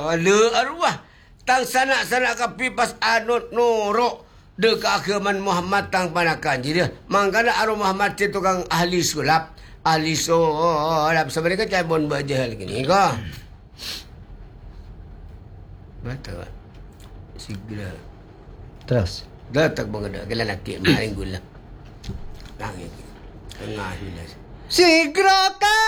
Le arwah. Tang sanak-sanak kapipas anut nuruk. De keagaman Muhammad tang panakan. Jadi mangkana arwah Muhammad itu tukang ahli sulap. Ahli sulap. Sebenarnya cabon bajal gini. Kau. Betul. Segera. Terus. Datang bangda. Kala nakik maring gula. Langit. Tengah hilas. Segera